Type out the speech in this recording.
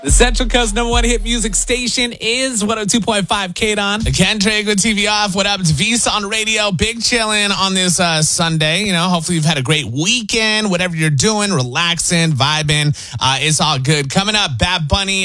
The Central Coast #1 hit music station is 102.5 KDON. Ken Drake with TV off. What up? It's Visa on radio. Big chillin' on this Sunday. You know, hopefully you've had a great weekend. Whatever you're doing, relaxing, vibing. It's all good. Coming up, Bad Bunny